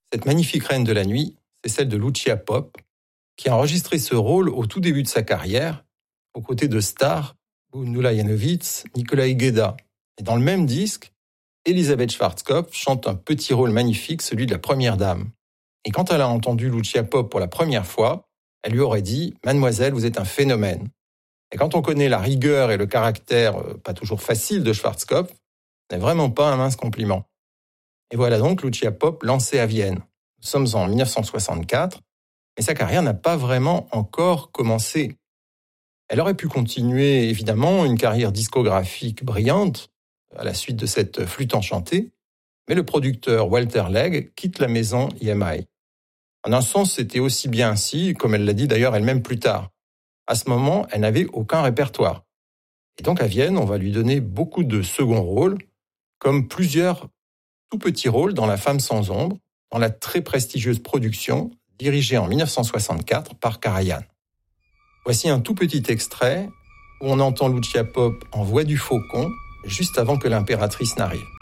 Cette magnifique reine de la nuit, c'est celle de Lucia Pope, qui a enregistré ce rôle au tout début de sa carrière, aux côtés de stars, Gundula Janowitz, Nikolai Gueda. Et dans le même disque, Elisabeth Schwarzkopf chante un petit rôle magnifique, celui de la première dame. Et quand elle a entendu Lucia Pope pour la première fois, elle lui aurait dit « Mademoiselle, vous êtes un phénomène ». Et quand on connaît la rigueur et le caractère pas toujours facile de Schwarzkopf, ce n'est vraiment pas un mince compliment. Et voilà donc Lucia Pope lancée à Vienne. Nous sommes en 1964, mais sa carrière n'a pas vraiment encore commencé. Elle aurait pu continuer, évidemment, une carrière discographique brillante à la suite de cette flûte enchantée, mais le producteur Walter Legg quitte la maison EMI. En un sens, c'était aussi bien ainsi, comme elle l'a dit d'ailleurs elle-même plus tard. À ce moment, elle n'avait aucun répertoire. Et donc à Vienne, on va lui donner beaucoup de seconds rôles, comme plusieurs tout petits rôles dans La Femme sans ombre, dans la très prestigieuse production dirigée en 1964 par Karajan. Voici un tout petit extrait où on entend Lucia Pope en voix du faucon juste avant que l'impératrice n'arrive.